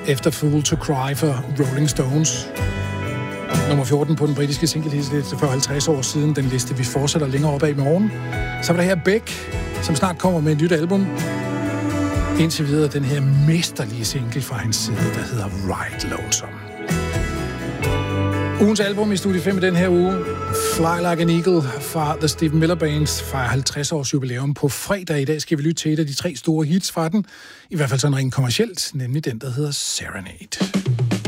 efter Fool to Cry for Rolling Stones. Nummer 14 på den britiske singlehitliste for 50 år siden. Den liste, vi fortsætter længere op ad i morgen. Så var der her Beck, som snart kommer med et nyt album. Indtil videre den her mesterlige single fra hans side, der hedder Ride Lonesome. Ugens album i Studie 5 i den her uge, Fly Like an Eagle fra The Stephen Miller Bands, fra 50 års jubilæum på fredag. I dag skal vi lytte til et af de 3 store hits fra den, i hvert fald sådan rent kommercielt, nemlig den, der hedder Serenade.